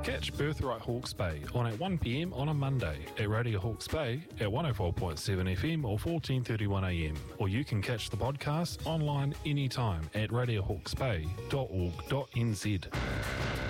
Catch Birthright Hawke's Bay on at 1pm on a Monday at Radio Hawke's Bay at 104.7 FM or 14:31am. Or you can catch the podcast online anytime at radiohawksbay.org.nz.